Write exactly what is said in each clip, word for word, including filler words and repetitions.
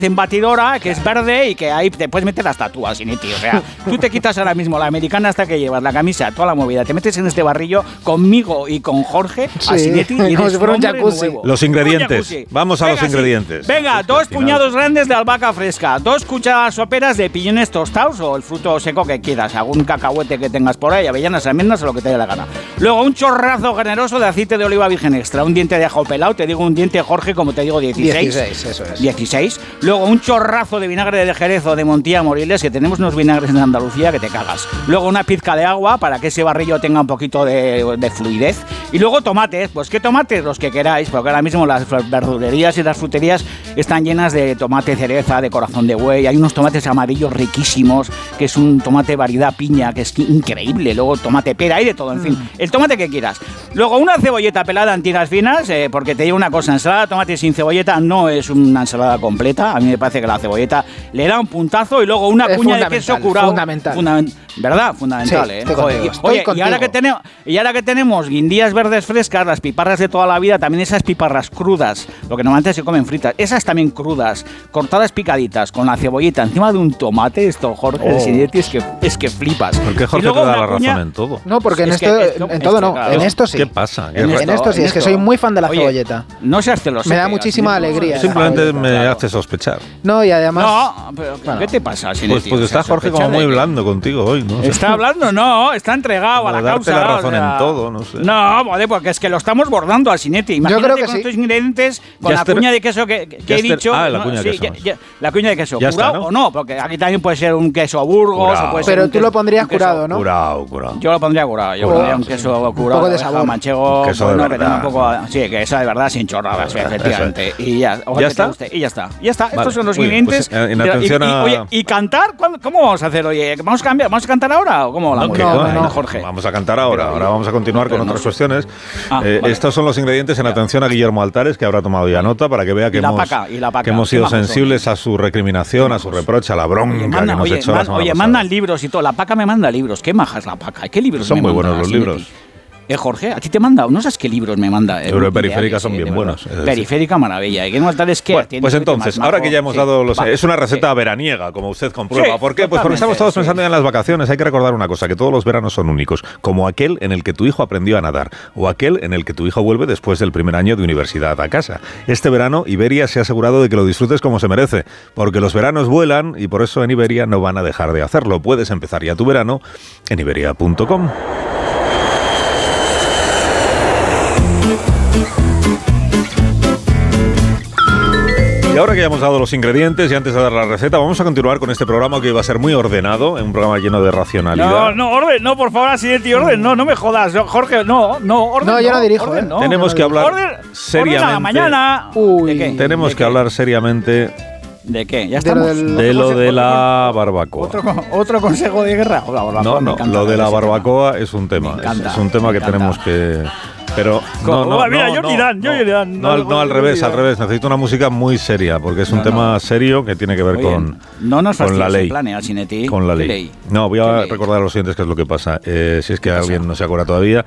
en batidora, que es verde y que ahí te puedes meter hasta tú, Asinetti. O sea, tú te quitas ahora mismo la americana hasta que llevas, la camisa, toda la movida, te metes en este barrillo conmigo y con Jorge, sí, Asinetti, y como si fuera un jacuzzi. Nuevo. Los ingredientes. Vamos a Venga, los ingredientes. Sí. Venga, es dos final... puñados grandes de albahaca fresca, dos cucharadas soperas de piñones tostados o el fruto seco que quieras, algún cacahuete que tengas por ahí, avellanas, almendras o lo que te dé la gana. Luego, un chorrazo generoso de aceite de oliva virgen extra, un diente de ajo pelado, te digo un diente, Jorge, como te digo, dieciséis. dieciséis, eso es. dieciséis. Luego, un chorrazo de vinagre de Jerez o de Montilla Moriles, que tenemos unos vinagres en Andalucía que te cagas. Luego, una pizca de agua para que ese barrillo tenga un poquito de, de fluidez. Y luego, tomates. Pues, ¿qué tomates? Los que queráis, porque ahora mismo las verdulerías y las fruterías están llenas de tomate cereza, de corazón de buey. Hay unos tomates amarillos riquísimos, que es un tomate variedad piña, que es increíble. Luego, tomate pera, hay de todo, en fin. Mm. El tomate que quieras. Luego, una cebolleta pelada en tiras finas, eh, porque te digo una cosa, ensalada de tomate sin cebolleta no es una ensalada completa. A mí me parece que la cebolleta le da un puntazo y luego una es cuña de queso curado. Fundamental. Fundament- ¿Verdad? Fundamental, sí, ¿eh? Joder, contigo, Oye, y ahora, que tenemos, y ahora que tenemos guindillas verdes frescas, las piparras de toda la vida, también esas piparras crudas, lo que normalmente se comen fritas, esas también crudas, cortadas picaditas, con la cebollita encima de un tomate, esto, Jorge, oh. Asinetti, es que, es que flipas. ¿Por qué Jorge te da la cuña, razón en todo? No, porque en, es esto, que, esto, en todo no, claro. en esto sí. ¿Qué pasa? ¿Qué en, en esto sí, en es esto. que soy muy fan de la Oye, cebolleta. No seas celoso. Me da muchísima alegría. Simplemente me claro. hace sospechar. No, y además... No, pero bueno, ¿qué te pasa, Asinetti? Pues, pues está Jorge como muy blando contigo hoy, ¿no? Está hablando, no, está entregado a la darte causa. la razón o sea, en todo, no sé. No, vale, porque es que lo estamos bordando, Asinetti. Imagínate Yo creo que con sí. estos ingredientes, con Yaster, la cuña de queso que, que he dicho. Ah, la cuña no, de sí, queso. Ya, ya, la cuña de queso. Ya ¿Curado está, ¿no? o no? Porque aquí también puede ser un queso Burgos. Curado. O puede Pero ser un tú queso, lo pondrías curado, ¿no? Curado, curado. Yo lo pondría curado. Yo oh, pondría un queso curado. Un poco de sabor. Manchego. Queso bueno, de verdad. Un poco, sí, queso de verdad sin chorradas, efectivamente. Y ya, ¿Ya está? Y ya está. Ya está. Vale. Estos son los Muy ingredientes. Pues, en atención y, y, a... oye, ¿y cantar? ¿Cómo vamos a hacer? Oye, ¿vamos a cambiar? ¿Vamos a cantar ahora o cómo? No, No, no, no, no, Jorge. Vamos a cantar ahora. Ahora vamos a continuar con otras no cuestiones. Ah, eh, vale. Estos son los ingredientes en atención a Guillermo Altares, que habrá tomado ya nota para que vea que, y la hemos, paca, y la paca. que hemos sido majos, sensibles a su recriminación, a su reproche, a la bronca oye, que manda, hemos oye, hecho man, la semana oye pasada. mandan libros y todo. La paca me manda libros. ¿Qué maja es la paca? ¿Qué libros Son me muy manda, buenos los Asinetti? libros. Eh, Jorge, ¿a ti te manda? ¿No sabes qué libros me manda? Eh, Pero Periférica son bien buenos. Es Periférica, maravilla. ¿Y qué no tal es que? Bueno, pues entonces, ahora que ya hemos sí, dado los... Va, es una receta sí. veraniega, como usted comprueba. Sí, ¿Por qué? Pues porque estamos todos sí. pensando ya en las vacaciones. Hay que recordar una cosa, que todos los veranos son únicos. Como aquel en el que tu hijo aprendió a nadar. O aquel en el que tu hijo vuelve después del primer año de universidad a casa. Este verano, Iberia se ha asegurado de que lo disfrutes como se merece. Porque los veranos vuelan y por eso en Iberia no van a dejar de hacerlo. Puedes empezar ya tu verano en iberia punto com. Y ahora que ya hemos dado los ingredientes y antes de dar la receta, vamos a continuar con este programa que va a ser muy ordenado, un programa lleno de racionalidad. No, no, orden, no, por favor, Asinetti, orden, no, no me jodas, Jorge, no, no, orden. No, yo no dirijo, orden, ¿eh? no, Tenemos no, que hablar orden, seriamente. Orden a la mañana. Uy, ¿De qué? Tenemos ¿De que qué? hablar seriamente ¿De qué? Ya de estamos. lo del- de lo de la barbacoa. ¿Otro, otro consejo de guerra? Hola, hola, No, no, lo de la barbacoa es un tema. Me encanta, es un tema me que encanta. tenemos que... Pero no, no, Oh, mira, no, Jordi no, Dan, no, Jordi Dan, no, no, al- no, al no, revés, no. al revés. Necesito una música muy seria, porque es un No, tema no. serio que tiene que ver Oye, con, no nos con la fastidies ley. el plan, ¿eh, Asinetti? Con la ¿Qué ley. ley? No, voy a ¿Qué ley? recordar a los siguientes qué es lo que pasa. Eh, si es que ¿Qué alguien pasa? no se acuerda todavía.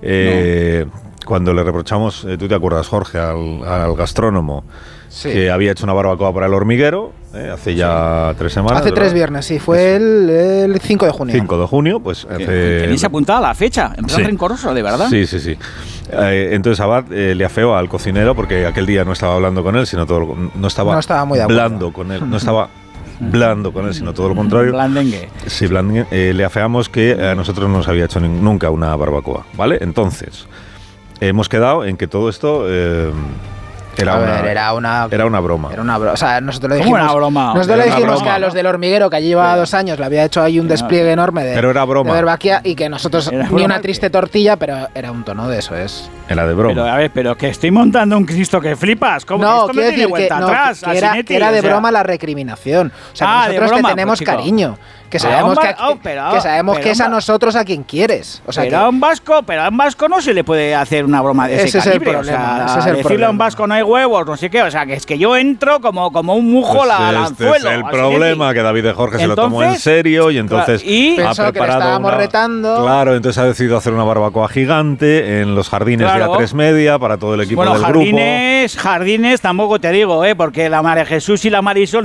Eh, cuando le reprochamos, eh, tú te acuerdas, Jorge, al, al gastrónomo, Sí. que había hecho una barbacoa para el hormiguero, eh, hace ya tres semanas. Hace ¿verdad? tres viernes, sí, fue el, el cinco de junio. cinco de junio, pues hace... ¿Tenéis apuntada la fecha? En plan Sí. rencoroso, ¿de verdad? Sí, sí, sí. Eh, entonces Abad eh, le afeó al cocinero porque aquel día no estaba hablando con él, sino todo lo, no estaba, No estaba muy de acuerdo. blando con él, no estaba blando con él, sino todo lo contrario. Blandengue. Sí, blandengue. Eh, le afeamos que a nosotros no nos había hecho ni- nunca una barbacoa, ¿vale? Entonces, hemos quedado en que todo esto eh, era, A una, ver, era una... era una broma. Era una broma. O sea, nosotros le ¿Cómo dijimos... una broma? Nosotros Era le una dijimos broma. que a los del hormiguero, que allí llevaba dos años, le había hecho ahí un despliegue enorme de... Pero era broma. De verbaquía y que nosotros... Era Ni broma. una triste tortilla, pero era un tono de eso, es... Era de broma. Pero a ver, pero que estoy montando un Cristo que flipas. ¿Cómo No, esto no quiero tiene decir que, vuelta no, atrás? que era, Asinetti, que era de o sea, broma la recriminación. O sea, Ah, que de nosotros broma, te tenemos pues, chico. cariño. Que Pero sabemos, a un que, va- oh, pero- que, sabemos pero que es a un va- nosotros a quien quieres. O sea, pero que, a un vasco, pero a un vasco no se le puede hacer una broma de ese, Ese es el calibre. problema, o sea, ese es el decirle a un problema. vasco no hay huevos, no sé qué. O sea, que es que yo entro como, como un mujo Pues la, al este anzuelo. es el Asinetti. problema, que David de Jorge se lo tomó en Entonces, serio y entonces claro, y- ha Pensó que le preparado estábamos una- retando. Claro, entonces ha decidido hacer una barbacoa gigante en los jardines de Claro. A tres Media para todo el equipo Bueno, del grupo. jardines, jardines tampoco te digo, ¿eh? Porque la María Jesús y la Marisol